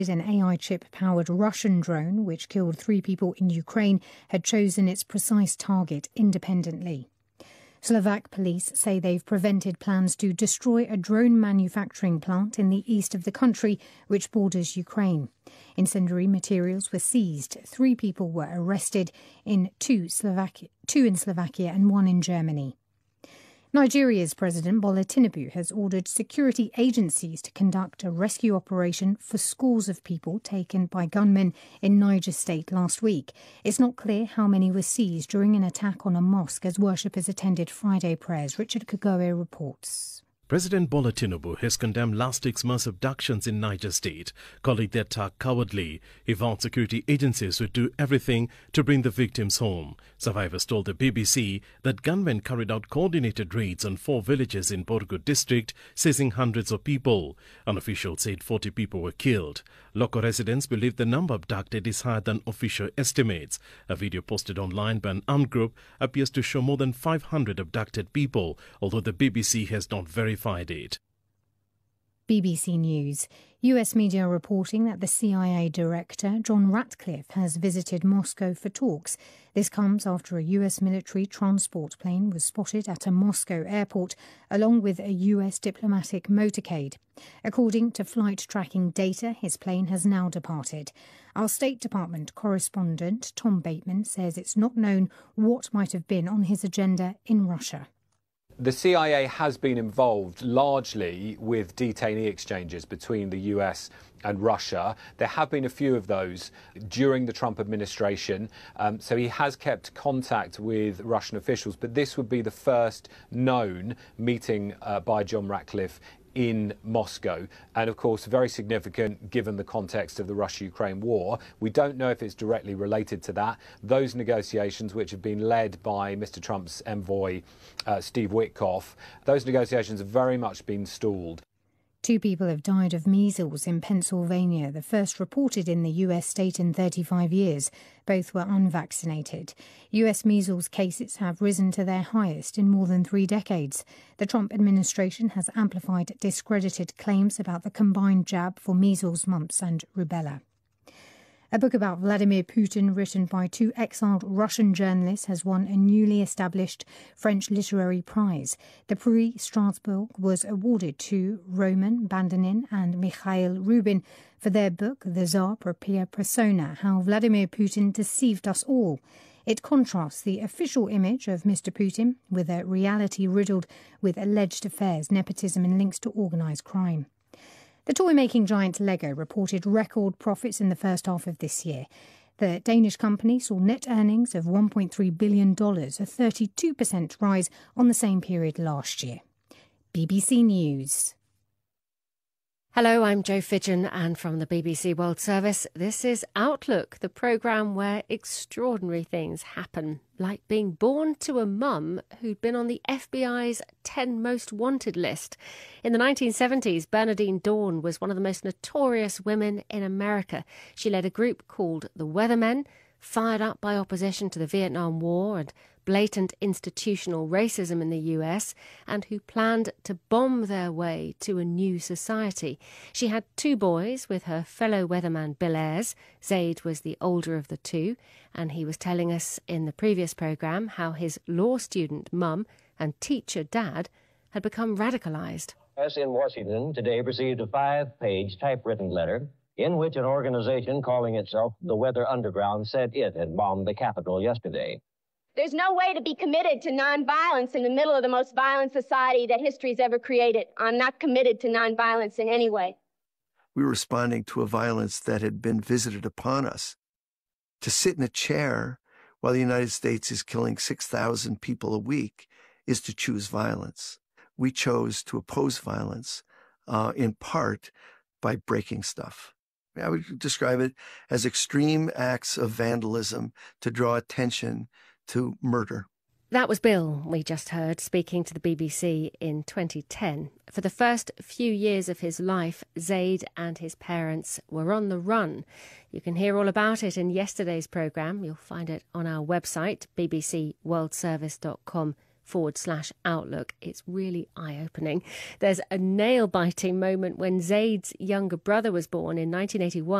An AI chip-powered Russian drone, which killed 3 people in Ukraine, had chosen its precise target independently. Slovak police say they've prevented plans to destroy a drone manufacturing plant in the east of the country, which borders Ukraine. Incendiary materials were seized. 3 people were arrested, two in Slovakia and 1 in Germany. Nigeria's President Bola Tinubu has ordered security agencies to conduct a rescue operation for scores of people taken by gunmen in Niger State last week. It's not clear how many were seized during an attack on a mosque as worshippers attended Friday prayers. Richard Kagoe reports. President Bola Tinubu has condemned last week's mass abductions in Niger State, calling the attack cowardly. He vowed security agencies would do everything to bring the victims home. Survivors told the BBC that gunmen carried out coordinated raids on 4 villages in Borgu district, seizing hundreds of people. An official said 40 people were killed. Local residents believe the number abducted is higher than official estimates. A video posted online by an armed group appears to show more than 500 abducted people, although the BBC has not verified it. BBC News. US media reporting that the CIA director, John Ratcliffe, has visited Moscow for talks. This comes after a US military transport plane was spotted at a Moscow airport, along with a US diplomatic motorcade. According to flight tracking data, his plane has now departed. Our State Department correspondent, Tom Bateman, says it's not known what might have been on his agenda in Russia. The CIA has been involved largely with detainee exchanges between the US and Russia. There have been a few of those during the Trump administration, so he has kept contact with Russian officials, but this would be the first known meeting by John Ratcliffe in Moscow, and of course very significant given the context of the Russia-Ukraine war. We don't know if it's directly related to that. Those negotiations, which have been led by Mr. Trump's envoy Steve Witkoff, those negotiations have very much been stalled. 2 people have died of measles in Pennsylvania, the first reported in the US state in 35 years. Both were unvaccinated. US measles cases have risen to their highest in more than 3 decades. The Trump administration has amplified discredited claims about the combined jab for measles, mumps and rubella. A book about Vladimir Putin, written by 2 exiled Russian journalists, has won a newly established French literary prize. The Prix Strasbourg was awarded to Roman Bandonin and Mikhail Rubin for their book, The Tsar Propria Persona, How Vladimir Putin Deceived Us All. It contrasts the official image of Mr. Putin with a reality riddled with alleged affairs, nepotism and links to organised crime. The toy-making giant Lego reported record profits in the first half of this year. The Danish company saw net earnings of $1.3 billion, a 32% rise on the same period last year. BBC News. Hello, I'm Jo Fidgen, and from the BBC World Service, this is Outlook, the programme where extraordinary things happen, like being born to a mum who'd been on the FBI's 10 most wanted list. In the 1970s, Bernadine Dawn was one of the most notorious women in America. She led a group called the Weathermen, fired up by opposition to the Vietnam War and blatant institutional racism in the US, and who planned to bomb their way to a new society. She had 2 boys with her fellow weatherman Bill Ayers. Zaid was the older of the 2, and he was telling us in the previous programme how his law student mum and teacher dad had become radicalised. Us in Washington today received a 5-page typewritten letter in which an organization calling itself the Weather Underground said it had bombed the Capitol yesterday. There's no way to be committed to nonviolence in the middle of the most violent society that history's ever created. I'm not committed to nonviolence in any way. We were responding to a violence that had been visited upon us. To sit in a chair while the United States is killing 6,000 people a week is to choose violence. We chose to oppose violence, in part by breaking stuff. I would describe it as extreme acts of vandalism to draw attention to murder. That was Bill, we just heard, speaking to the BBC in 2010. For the first few years of his life, Zaid and his parents were on the run. You can hear all about it in yesterday's programme. You'll find it on our website, bbcworldservice.com bbc.co.uk/outlook. It's really eye-opening. There's a nail-biting moment when Zaid's younger brother was born in 1981.